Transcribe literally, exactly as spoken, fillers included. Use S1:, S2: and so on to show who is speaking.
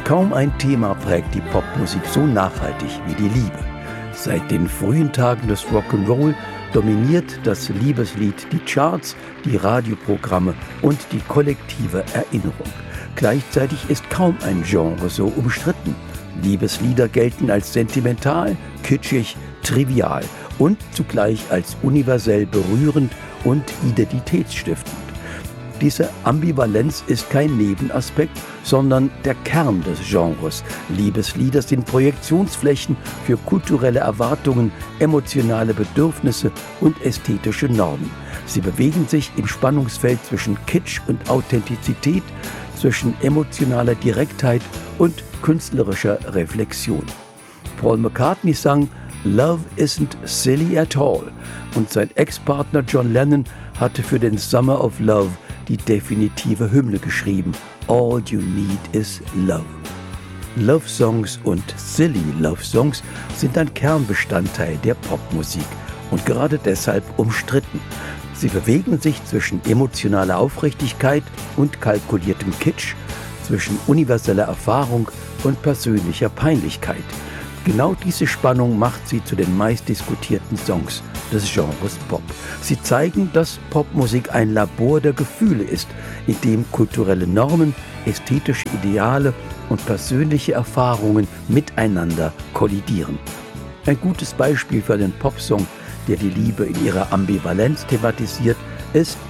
S1: Kaum ein Thema prägt die Popmusik so nachhaltig wie die Liebe. Seit den frühen Tagen des Rock'n'Roll dominiert das Liebeslied die Charts, die Radioprogramme und die kollektive Erinnerung. Gleichzeitig ist kaum ein Genre so umstritten. Liebeslieder gelten als sentimental, kitschig, trivial und zugleich als universell berührend und identitätsstiftend. Diese Ambivalenz ist kein Nebenaspekt, sondern der Kern des Genres. Liebeslieder sind Projektionsflächen für kulturelle Erwartungen, emotionale Bedürfnisse und ästhetische Normen. Sie bewegen sich im Spannungsfeld zwischen Kitsch und Authentizität, zwischen emotionaler Direktheit und künstlerischer Reflexion. Paul McCartney sang "Love isn't silly at all" und sein Ex-Partner John Lennon hatte für den Summer of Love die definitive Hymne geschrieben: "All you need is love". Love-Songs und Silly Love-Songs sind ein Kernbestandteil der Popmusik und gerade deshalb umstritten. Sie bewegen sich zwischen emotionaler Aufrichtigkeit und kalkuliertem Kitsch, zwischen universeller Erfahrung und persönlicher Peinlichkeit. Genau diese Spannung macht sie zu den meistdiskutierten Songs des Genres Pop. Sie zeigen, dass Popmusik ein Labor der Gefühle ist, in dem kulturelle Normen, ästhetische Ideale und persönliche Erfahrungen miteinander kollidieren. Ein gutes Beispiel für einen Popsong, der die Liebe in ihrer Ambivalenz thematisiert, ist